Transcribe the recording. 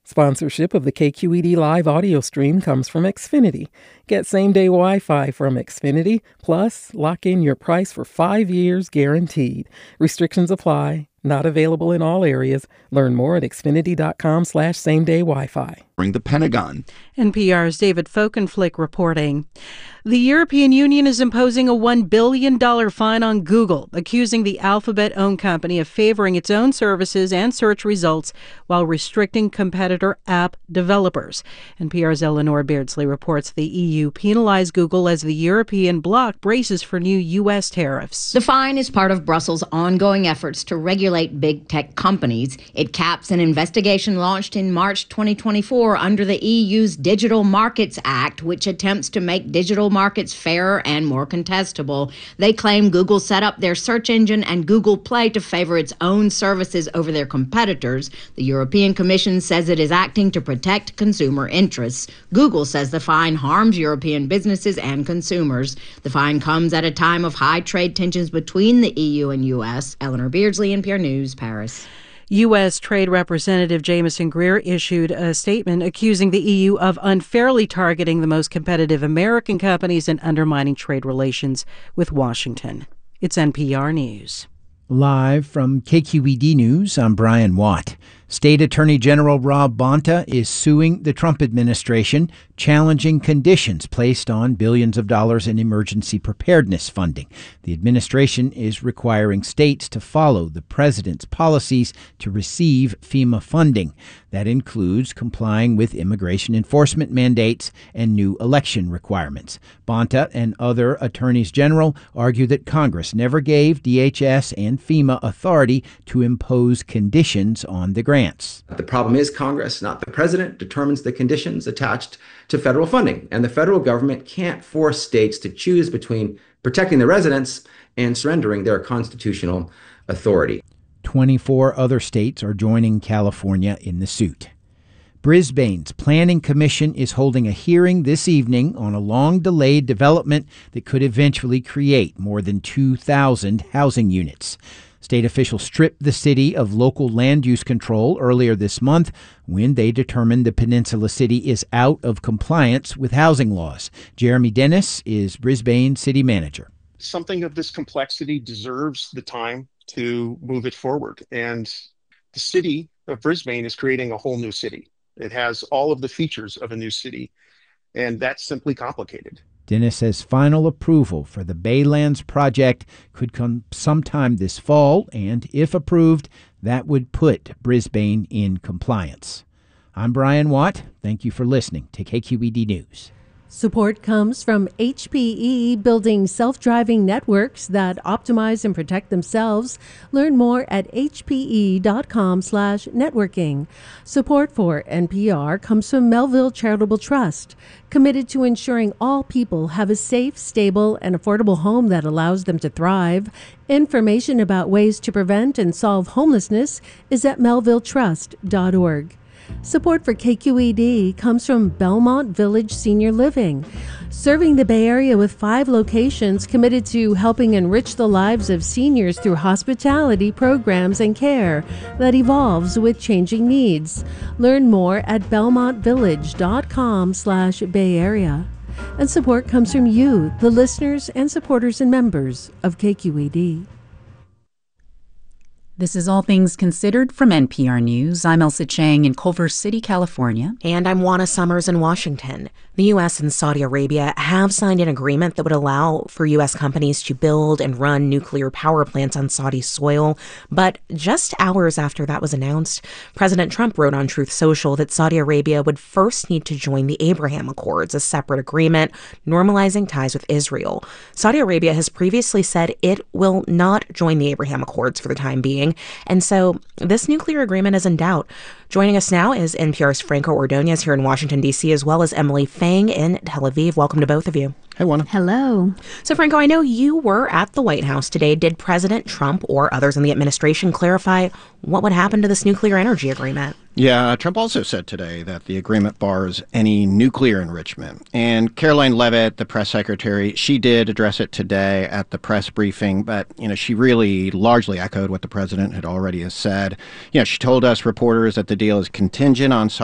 Sponsorship of the KQED Live audio stream comes from Xfinity. Get same-day Wi-Fi from Xfinity, plus lock in your price for 5 years guaranteed. Restrictions apply. Not available in all areas. Learn more at xfinity.com/same-day Wi-Fi. The Pentagon. NPR's David Folkenflik reporting. The European Union is imposing a $1 billion fine on Google, accusing the Alphabet-owned company of favoring its own services and search results while restricting competitor app developers. NPR's Eleanor Beardsley reports the EU penalized Google as the European bloc braces for new U.S. tariffs. The fine is part of Brussels' ongoing efforts to regulate big tech companies. It caps an investigation launched in March 2024 under the EU's Digital Markets Act, which attempts to make digital markets fairer and more contestable. They claim Google set up their search engine and Google Play to favor its own services over their competitors. The European Commission says it is acting to protect consumer interests. Google says the fine harms European businesses and consumers. The fine comes at a time of high trade tensions between the EU and U.S. Eleanor Beardsley, NPR News, Paris. U.S. Trade Representative Jamieson Greer issued a statement accusing the EU of unfairly targeting the most competitive American companies and undermining trade relations with Washington. It's NPR News. Live from KQED News, I'm Brian Watt. State Attorney General Rob Bonta is suing the Trump administration, challenging conditions placed on billions of dollars in emergency preparedness funding. The administration is requiring states to follow the president's policies to receive FEMA funding. That includes complying with immigration enforcement mandates and new election requirements. Bonta and other attorneys general argue that Congress never gave DHS and FEMA authority to impose conditions on the grants. The problem is Congress, not the president, determines the conditions attached to federal funding. And the federal government can't force states to choose between protecting their residents and surrendering their constitutional authority. 24 other states are joining California in the suit. Brisbane's Planning Commission is holding a hearing this evening on a long-delayed development that could eventually create more than 2,000 housing units. State officials stripped the city of local land use control earlier this month when they determined the Peninsula City is out of compliance with housing laws. Jeremy Dennis is Brisbane city manager. Something of this complexity deserves the time to move it forward. And the city of Brisbane is creating a whole new city. It has all of the features of a new city, and that's simply complicated. Dennis says final approval for the Baylands project could come sometime this fall, and if approved, that would put Brisbane in compliance. I'm Brian Watt. Thank you for listening to KQED News. Support comes from HPE, building self-driving networks that optimize and protect themselves. Learn more at hpe.com/networking. Support for NPR comes from Melville Charitable Trust, committed to ensuring all people have a safe, stable, and affordable home that allows them to thrive. Information about ways to prevent and solve homelessness is at melvilletrust.org. Support for KQED comes from Belmont Village Senior Living, serving the Bay Area with 5 locations committed to helping enrich the lives of seniors through hospitality programs and care that evolves with changing needs. Learn more at belmontvillage.com/Bay Area. And support comes from you, the listeners and supporters and members of KQED. This is All Things Considered from NPR News. I'm Elsa Chang in Culver City, California. And I'm Juana Summers in Washington. The U.S. and Saudi Arabia have signed an agreement that would allow for U.S. companies to build and run nuclear power plants on Saudi soil. But just hours after that was announced, President Trump wrote on Truth Social that Saudi Arabia would first need to join the Abraham Accords, a separate agreement normalizing ties with Israel. Saudi Arabia has previously said it will not join the Abraham Accords for the time being. And so this nuclear agreement is in doubt. Joining us now is NPR's Franco Ordonez here in Washington, D.C., as well as Emily Fang in Tel Aviv. Welcome to both of you. Hey, Juana. Hello. So, Franco, I know you were at the White House today. Did President Trump or others in the administration clarify what would happen to this nuclear energy agreement? Yeah, Trump also said today that the agreement bars any nuclear enrichment. And Caroline Leavitt, the press secretary, she did address it today at the press briefing, but, she really largely echoed what the president had already said. She told us reporters that the deal is contingent on